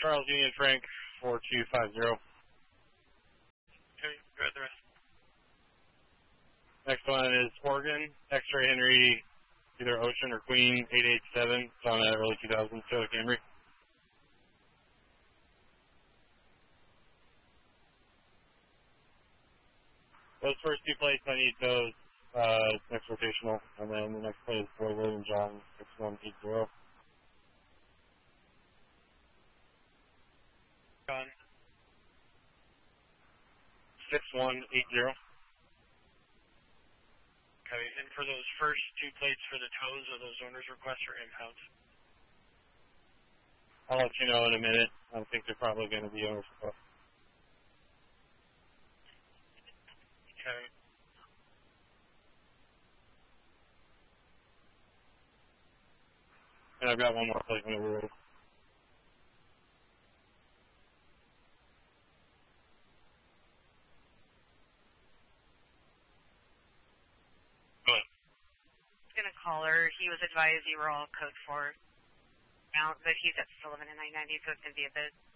Charles Union Frank 4250. Okay, go ahead, the rest. Next one is Oregon, X-Ray Henry, either Ocean or Queen 887. It's on that early 2000s Toyota Camry. Those first two plates, I need those next rotational, and then the next plate is Boy William John 6180. John. 6180. Okay, and for those first two plates for the tows, are those owner's requests or impounds? I'll let you know in a minute. I think they're probably going to be owner's requests. Okay. And I've got one more plate when we're ready. Going to call her. He was advised you were all code 4 out, but he's at Sullivan and I-90, so it's going to be a bit